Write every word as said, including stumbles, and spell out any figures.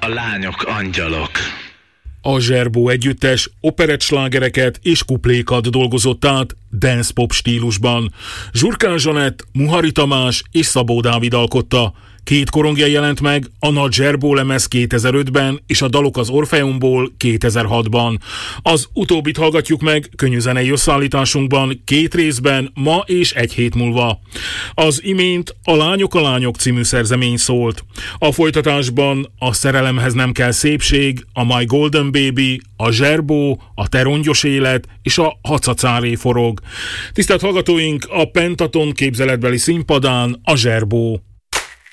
A lányok angyalok. A Zserbó együttes operettslágereket és kuplékat dolgozott át dance pop stílusban. Zsurkán Zsanett, Muhari Tamás és Szabó Dávid alkotta. Két korongja jelent meg, a Nagy Zserbó lemez kétezer-ötben és a Dalok az Orfeumból kétezer-hatban. Az utóbbit hallgatjuk meg könnyűzenei összeállításunkban két részben, ma és egy hét múlva. Az imént a Lányok a Lányok című szerzemény szólt. A folytatásban a Szerelemhez nem kell szépség, a My Golden Baby, a Zserbó, a Te rongyos élet és a Hacacáré forog. Tisztelt hallgatóink, a Pentaton képzeletbeli színpadán a Zserbó.